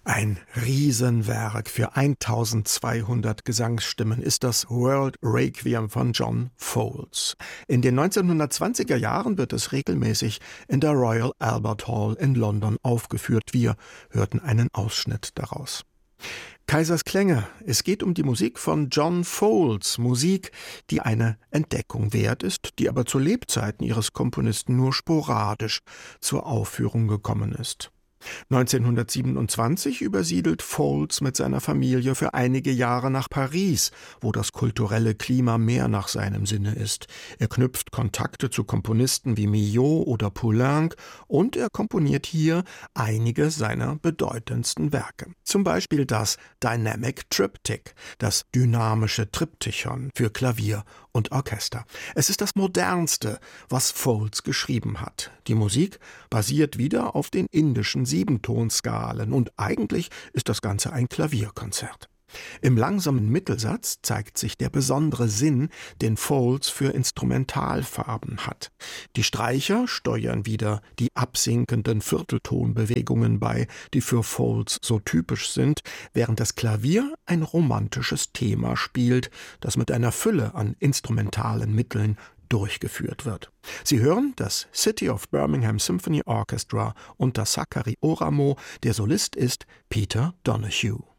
Ein Riesenwerk für 1200 Gesangsstimmen ist das World Requiem von John Foles. In den 1920er Jahren wird es regelmäßig in der Royal Albert Hall in London aufgeführt. Wir hörten einen Ausschnitt daraus. Kaisers Klänge. Es geht um die Musik von John Foles. Musik, die eine Entdeckung wert ist, die aber zu Lebzeiten ihres Komponisten nur sporadisch zur Aufführung gekommen ist. 1927 übersiedelt Foles mit seiner Familie für einige Jahre nach Paris, wo das kulturelle Klima mehr nach seinem Sinne ist. Er knüpft Kontakte zu Komponisten wie Milhaud oder Poulenc und er komponiert hier einige seiner bedeutendsten Werke. Zum Beispiel das Dynamic Triptych, das dynamische Triptychon für Klavier und Orchester. Es ist das modernste, was Foles geschrieben hat. Die Musik basiert wieder auf den indischen Siebentonskalen und eigentlich ist das Ganze ein Klavierkonzert. Im langsamen Mittelsatz zeigt sich der besondere Sinn, den Foles für Instrumentalfarben hat. Die Streicher steuern wieder die absinkenden Vierteltonbewegungen bei, die für Foles so typisch sind, während das Klavier ein romantisches Thema spielt, das mit einer Fülle an instrumentalen Mitteln durchgeführt wird. Sie hören das City of Birmingham Symphony Orchestra unter Sakari Oramo. Der Solist ist Peter Donoghue.